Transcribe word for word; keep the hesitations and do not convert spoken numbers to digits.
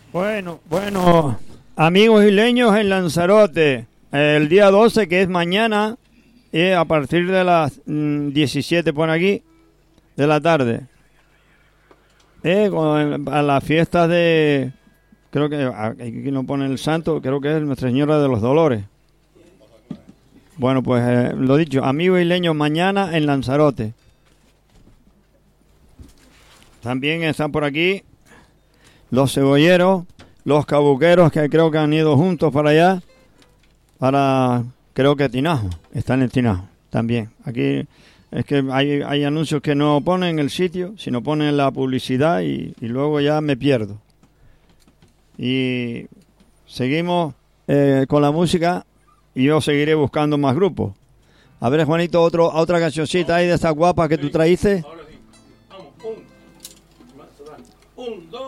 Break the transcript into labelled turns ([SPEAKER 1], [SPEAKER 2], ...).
[SPEAKER 1] Bueno, bueno, amigos isleños en Lanzarote, el día doce, que es mañana, eh, a partir de las mm, diecisiete, pone aquí, de la tarde, eh, con, a las fiestas de, creo que, aquí no pone el santo, creo que es Nuestra Señora de los Dolores. Bueno, pues eh, lo dicho, amigos isleños, mañana en Lanzarote. También están por aquí los cebolleros, los cabuqueros, que creo que han ido juntos para allá, para, creo que Tinajo, están en Tinajo también. Aquí es que hay, hay anuncios que no ponen el sitio, sino ponen la publicidad y, y luego ya me pierdo. Y seguimos eh, con la música y yo seguiré buscando más grupos. A ver, Juanito, otro, otra cancioncita ahí de estas guapas que tú traíste.
[SPEAKER 2] Ahora sí. Vamos, un, un, dos.